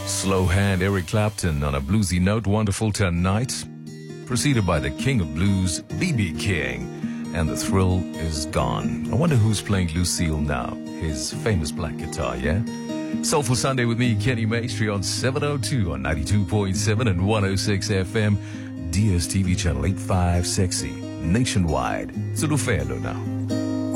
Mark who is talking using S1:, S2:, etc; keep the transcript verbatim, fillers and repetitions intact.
S1: Slow hand Eric Clapton on a bluesy note, Wonderful Tonight, preceded by the King of Blues, B B King, and The Thrill Is Gone. I wonder who's playing Lucille now, his famous black guitar, yeah? Soulful Sunday with me, Kenny Maestri, on seven oh two on ninety-two point seven and one oh six F M, D S T V channel eighty-five Sexy, nationwide. Tudo Felo now.